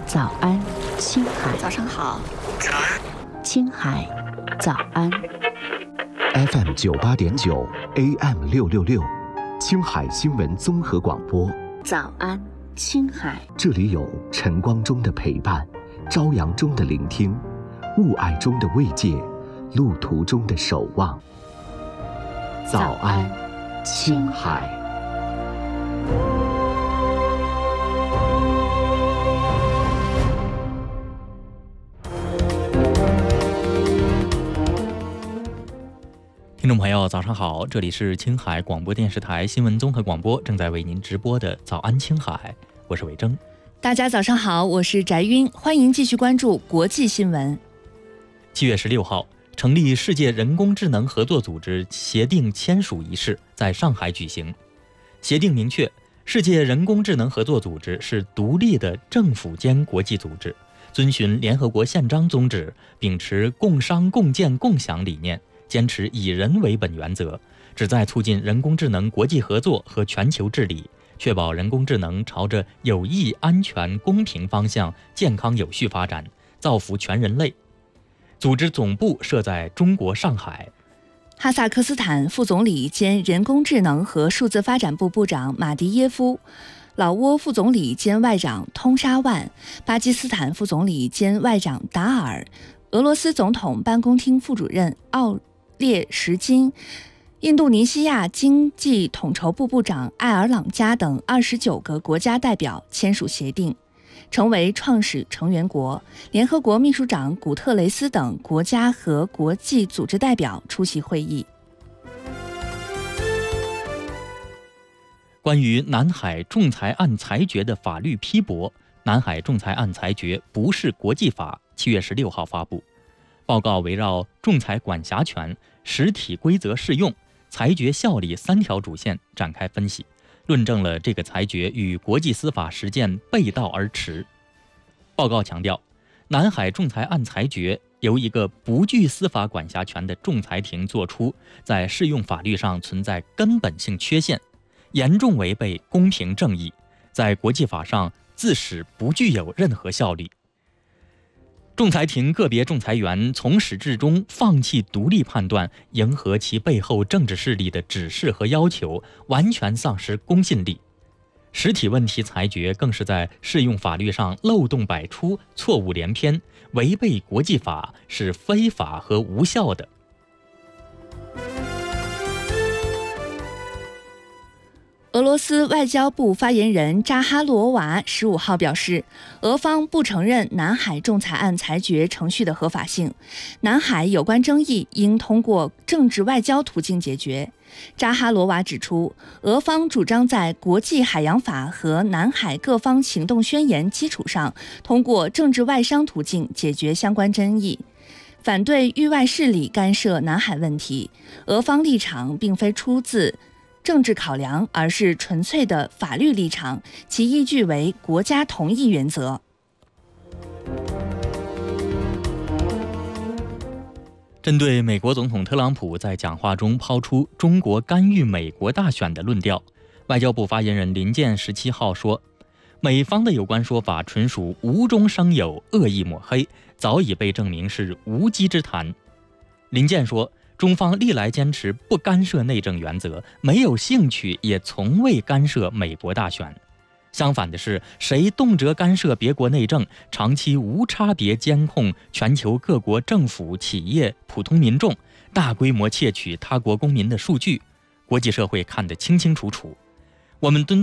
早安，青海。 早上好。 早安， 青海，早安。 FM 98.9 AM 666，青海新闻综合广播。 早安，青海。 这里有晨光中的陪伴，朝阳中的聆听，雾霭中的慰藉，路途中的守望。早安，青海。 听众朋友早上好，这里是青海广播电视台新闻综合广播，正在为您直播的早安青海，我是伟征。 大家早上好，我是翟晕，欢迎继续关注国际新闻。 7月16号，成立世界人工智能合作组织协定签署仪式在上海举行。协定明确，世界人工智能合作组织是独立的政府间国际组织，遵循联合国宪章宗旨，秉持共商共建共享理念，坚持以人为本原则，旨在促进人工智能国际合作和全球治理，确保人工智能朝着有益、安全、公平方向健康有序发展，造福全人类。组织总部设在中国上海。 哈萨克斯坦副总理兼人工智能和数字发展部部长马迪耶夫，老挝副总理兼外长通沙万，巴基斯坦副总理兼外长达尔，俄罗斯总统办公厅副主任奥列什金，印度尼西亚经济统筹部部长艾尔朗加等29个国家代表签署协定，成为创始成员国。联合国秘书长古特雷斯等国家和国际组织代表出席会议。 关于南海仲裁案裁决的法律批驳，南海仲裁案裁决不是国际法，7月16号发布。报告围绕仲裁管辖权、实体规则适用、裁决效力3条主线展开分析，论证了这个裁决与国际司法实践背道而驰。报告强调，南海仲裁案裁决由一个不具司法管辖权的仲裁庭作出，在适用法律上存在根本性缺陷，严重违背公平正义，在国际法上自始不具有任何效力。仲裁庭个别仲裁员从始至终放弃独立判断，迎合其背后政治势力的指示和要求，完全丧失公信力。实体问题裁决更是在适用法律上漏洞百出，错误连篇，违背国际法，是非法和无效的。 俄罗斯外交部发言人扎哈罗娃15号表示，俄方不承认南海仲裁案裁决程序的合法性，南海有关争议应通过政治外交途径解决。扎哈罗娃指出，俄方主张在国际海洋法和南海各方行动宣言基础上，通过政治外商途径解决相关争议，反对域外势力干涉南海问题。俄方立场并非出自政治考量，而是纯粹的法律立场，其依据为国家同意原则。 针对美国总统特朗普在讲话中抛出中国干预美国大选的论调，外交部发言人林健17号说，美方的有关说法纯属无中生有、恶意抹黑，早已被证明是无稽之谈。林健说，中方历来坚持不干涉内政原则，没有兴趣也从未干涉美国大选。相反的是，谁动辄干涉别国内政，长期无差别监控全球各国政府、企业、普通民众，大规模窃取他国公民的数据，国际社会看得清清楚楚。我们敦